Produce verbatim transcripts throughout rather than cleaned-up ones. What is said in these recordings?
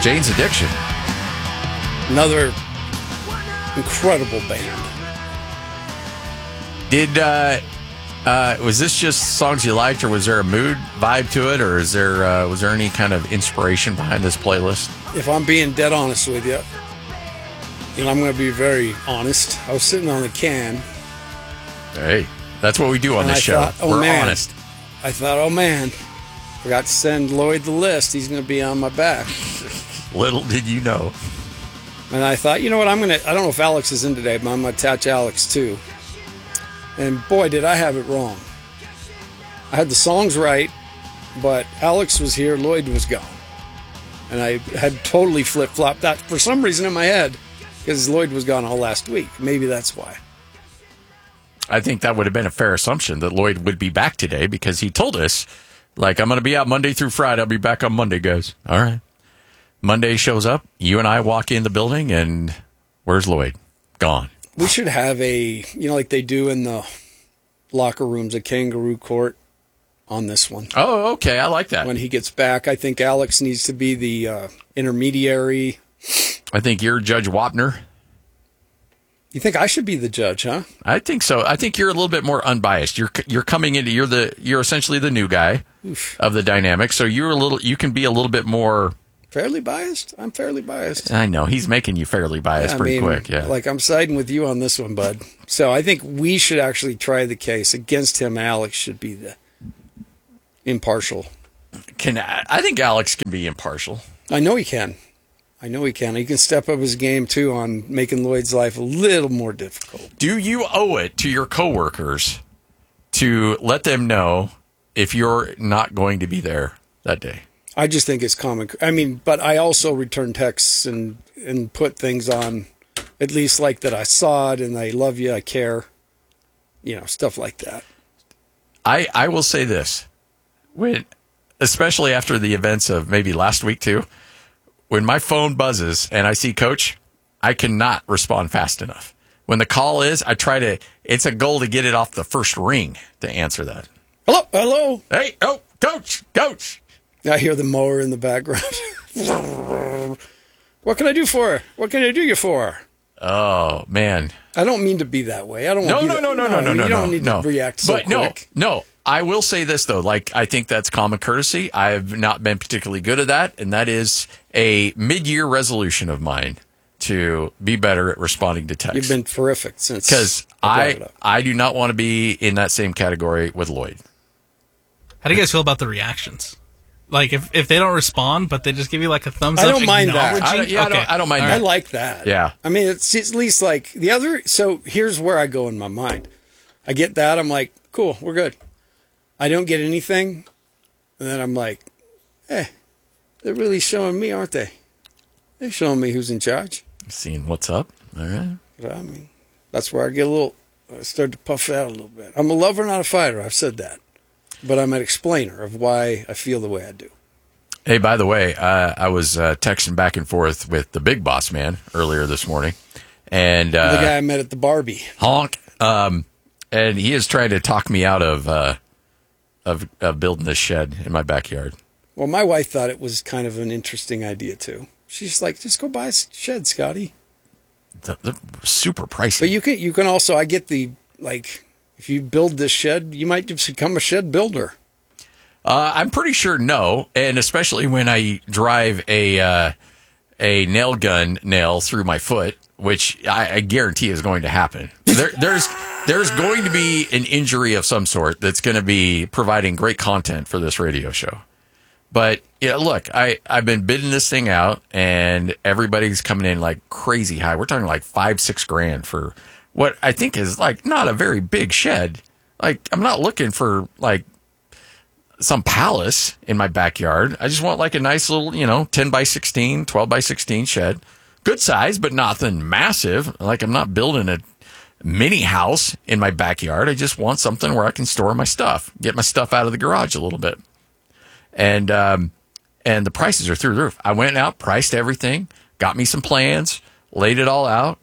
Jane's Addiction. Another incredible band. Did uh, uh, was this just songs you liked, or was there a mood vibe to it, or is there uh, was there any kind of inspiration behind this playlist? If I'm being dead honest with you, and I'm going to be very honest, I was sitting on the can. Hey, that's what we do on and this I show. Thought, oh, We're man. honest. I thought, oh man, forgot to send Lloyd the list. He's going to be on my back. Little did you know. And I thought, you know what, I'm going to, I don't know if Alex is in today, but I'm going to attach Alex too. And boy, did I have it wrong. I had the songs right, but Alex was here, Lloyd was gone. And I had totally flip-flopped that for some reason in my head, because Lloyd was gone all last week. Maybe that's why. I think that would have been a fair assumption that Lloyd would be back today, because he told us, like, I'm going to be out Monday through Friday. I'll be back on Monday, guys. All right. Monday shows up. You and I walk in the building, and where's Lloyd? Gone. We should have a, you know, like they do in the locker rooms, a kangaroo court on this one. Oh, okay. I like that. When he gets back, I think Alex needs to be the uh, intermediary. I think you're Judge Wapner. You think I should be the judge, huh? I think so. I think you're a little bit more unbiased. You're you're coming into you're the you're essentially the new guy Oof. Of the dynamic. So you're a little you can be a little bit more fairly biased. I'm fairly biased. I know he's making you fairly biased yeah, pretty I mean, quick. Yeah, like I'm siding with you on this one, bud. So I think we should actually try the case against him. Alex should be the impartial. Can I think Alex can be impartial? I know he can. I know he can. He can step up his game, too, on making Lloyd's life a little more difficult. Do you owe it to your coworkers to let them know if you're not going to be there that day? I just think it's common. I mean, but I also return texts and, and put things on, at least like that I saw it and I love you, I care, you know, stuff like that. I, I will say this, when, especially after the events of maybe last week, too. When my phone buzzes and I see Coach, I cannot respond fast enough. When the call is, I try to, it's a goal to get it off the first ring to answer that. Hello, hello. Hey, oh, Coach, Coach. I hear the mower in the background. What can I do for her? What can I do you for? Oh, man. I don't mean to be that way. I don't no, want to no, no, no, no, no, no, You don't no, need no. to react so but quick. no, no. I will say this, though. Like, I think that's common courtesy. I've not been particularly good at that, and that is a mid-year resolution of mine to be better at responding to text. You've been terrific since. Because I, I do not want to be in that same category with Lloyd. How do you guys feel about the reactions? Like, if, if they don't respond, but they just give you, like, a thumbs I up. don't mind that. I don't, yeah, okay. I don't, I don't mind I that. like that. Yeah. I mean, it's at least like the other. So here's where I go in my mind. I get that. I'm like, cool, we're good. I don't get anything. And then I'm like, hey, they're really showing me, aren't they? They're showing me who's in charge. Seeing what's up. All right. I mean, that's where I get a little, I start to puff out a little bit. I'm a lover, not a fighter. I've said that. But I'm an explainer of why I feel the way I do. Hey, by the way, uh, I was uh, texting back and forth with the big boss man earlier this morning. And uh, the guy I met at the Barbie. Honk. Um, and he is trying to talk me out of, uh, of, of building this shed in my backyard. Well, my wife thought it was kind of an interesting idea, too. She's like, just go buy a shed, Scotty. The, the super pricey. But you can, you can also, I get the, like, if you build this shed, you might just become a shed builder. Uh, I'm pretty sure no, and especially when I drive a uh, a nail gun nail through my foot, which I, I guarantee is going to happen. There, there's there's going to be an injury of some sort that's going to be providing great content for this radio show. But yeah, look, I I've been bidding this thing out, and everybody's coming in like crazy high. We're talking like five six grand for what I think is like not a very big shed. Like I'm not looking for like some palace in my backyard. I just want like a nice little, you know, ten by sixteen, twelve by sixteen shed. Good size, but nothing massive. Like I'm not building a mini house in my backyard. I just want something where I can store my stuff, get my stuff out of the garage a little bit. And, um, and the prices are through the roof. I went out, priced everything, got me some plans, laid it all out.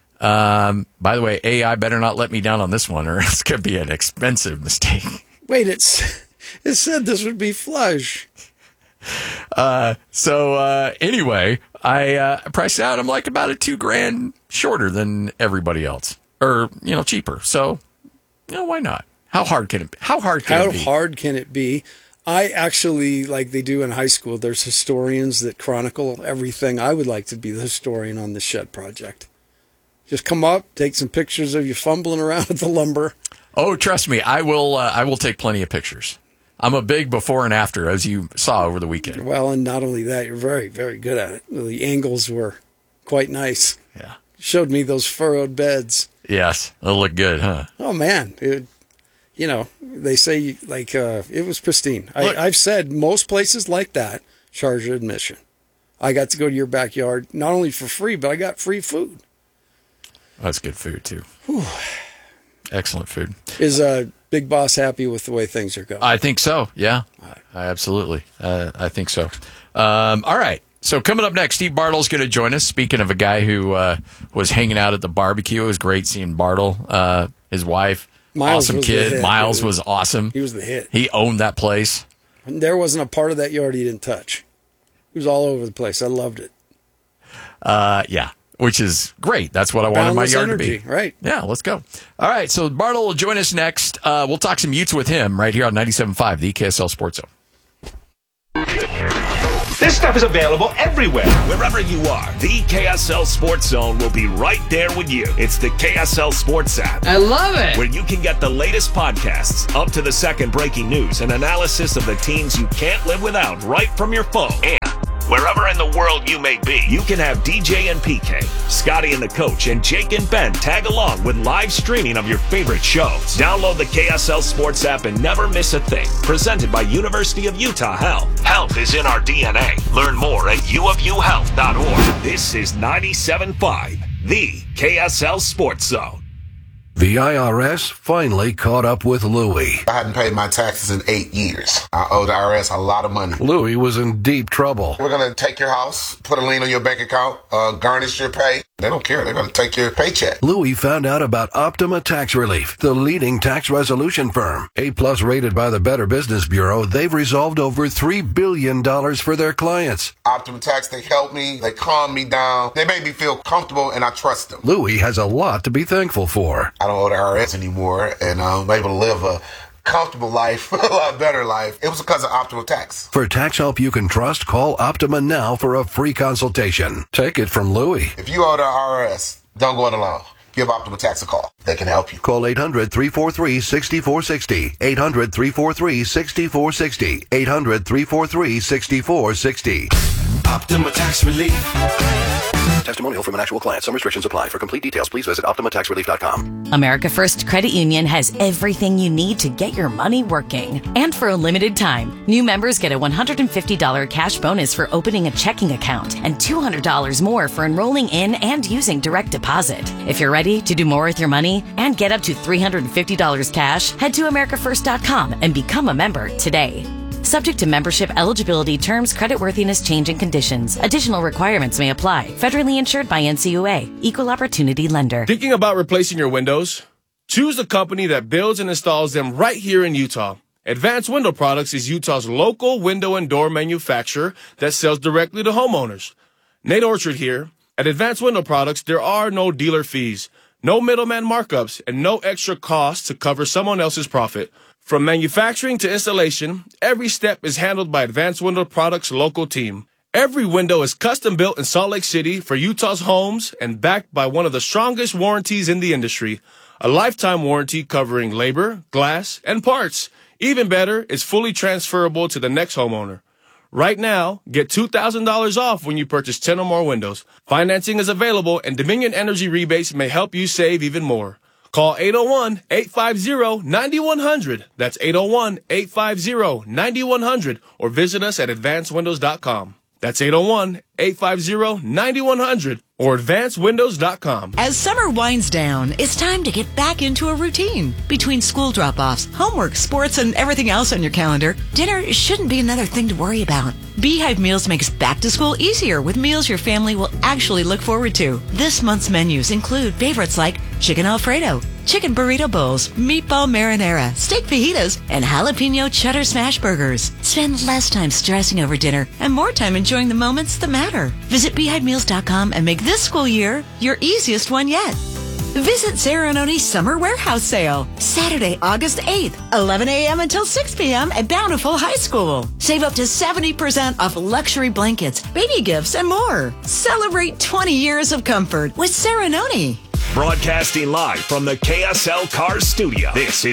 Um, by the way, A I better not let me down on this one or it's going to be an expensive mistake. Wait, it's... It said this would be flush. Uh, so uh, anyway, I uh, priced out. I'm like about a two grand shorter than everybody else, or you know, cheaper. So, you know, why not? How hard can it be? How hard can How it be? hard can it be? I actually, like they do in high school, there's historians that chronicle everything. I would like to be the historian on the shed project. Just come up, take some pictures of you fumbling around with the lumber. Oh, trust me, I will. Uh, I will take plenty of pictures. I'm a big before and after, as you saw over the weekend. Well, and not only that, you're very, very good at it. The angles were quite nice. Yeah. Showed me those furrowed beds. Yes, it'll look good, huh? Oh, man. It, you know, they say, like, uh, it was pristine. I, Look. I've said most places like that charge admission. I got to go to your backyard, not only for free, but I got free food. That's good food, too. Whew. Excellent food. Is uh, Big Boss happy with the way things are going? I think so, yeah. I absolutely. Uh, I think so. Um, all right. So coming up next, Steve Bartle's going to join us. Speaking of a guy who uh, was hanging out at the barbecue, it was great seeing Bartle, uh, his wife, Miles awesome was the kid. hit, Miles dude. was awesome. He was the hit. He owned that place. There wasn't a part of that yard he didn't touch. He was all over the place. I loved it. Uh, yeah, which is great. That's what I wanted my Boundless yard energy, to be. right. Yeah, let's go. All right, so Bartle will join us next. Uh, we'll talk some Utes with him right here on ninety-seven point five, the K S L Sports Zone. This stuff is available everywhere. Wherever you are, the K S L Sports Zone will be right there with you. It's the K S L Sports app. I love it. Where you can get the latest podcasts, up to the second breaking news, and analysis of the teams you can't live without right from your phone. And wherever in the world you may be, you can have D J and P K, Scotty and the Coach, and Jake and Ben tag along with live streaming of your favorite shows. Download the K S L Sports app and never miss a thing. Presented by University of Utah Health. Health is in our D N A. Learn more at u of u health dot org. This is ninety-seven point five, the K S L Sports Zone. The I R S finally caught up with Louie. I hadn't paid my taxes in eight years. I owe the I R S a lot of money. Louie was in deep trouble. We're going to take your house, put a lien on your bank account, uh, garnish your pay. They don't care. They're going to take your paycheck. Louie found out about Optima Tax Relief, the leading tax resolution firm. A-plus rated by the Better Business Bureau, they've resolved over three billion dollars for their clients. Optima Tax, they help me. They calm me down. They make me feel comfortable, and I trust them. Louie has a lot to be thankful for. I don't owe the I R S anymore, and I'm able to live a comfortable life, a lot better life. It was because of Optima Tax. For tax help you can trust, call Optima now for a free consultation. Take it from Louie. If you owe the I R S, don't go it alone. Give Optima Tax a call. They can help you. Call eight hundred, three four three, six four six zero. eight hundred, three four three, six four six zero. eight hundred, three four three, six four six zero. Optima Tax Relief. Testimonial from an actual client. Some restrictions apply. For complete details, please visit optima tax relief dot com. America First Credit Union has everything you need to get your money working. And for a limited time, new members get a one hundred fifty dollars cash bonus for opening a checking account and two hundred dollars more for enrolling in and using direct deposit. If you're ready to do more with your money and get up to three hundred fifty dollars cash, head to america first dot com and become a member today. Subject to membership, eligibility, terms, creditworthiness, change, and conditions. Additional requirements may apply. Federally insured by N C U A. Equal Opportunity Lender. Thinking about replacing your windows? Choose the company that builds and installs them right here in Utah. Advanced Window Products is Utah's local window and door manufacturer that sells directly to homeowners. Nate Orchard here. At Advanced Window Products, there are no dealer fees, no middleman markups, and no extra costs to cover someone else's profit. From manufacturing to installation, every step is handled by Advanced Window Products' local team. Every window is custom built in Salt Lake City for Utah's homes and backed by one of the strongest warranties in the industry. A lifetime warranty covering labor, glass, and parts. Even better, it's fully transferable to the next homeowner. Right now, get two thousand dollars off when you purchase ten or more windows. Financing is available and Dominion Energy rebates may help you save even more. Call eight oh one, eight five zero, nine one zero zero. That's eight oh one, eight five zero, nine one zero zero or visit us at advanced windows dot com. That's eight oh one, eight five zero, nine one zero zero or advanced windows dot com. As summer winds down, it's time to get back into a routine. Between school drop-offs, homework, sports, and everything else on your calendar, dinner shouldn't be another thing to worry about. Beehive Meals makes back to school easier with meals your family will actually look forward to. This month's menus include favorites like chicken Alfredo, chicken burrito bowls, meatball marinara, steak fajitas, and jalapeno cheddar smash burgers. Spend less time stressing over dinner and more time enjoying the moments that matter. Visit beehive meals dot com and make this school year your easiest one yet. Visit Serenoni's Summer Warehouse Sale, Saturday, August eighth, eleven a.m. until six p.m. at Bountiful High School. Save up to seventy percent off luxury blankets, baby gifts, and more. Celebrate twenty years of comfort with Serenoni. Broadcasting live from the K S L Cars studio. This is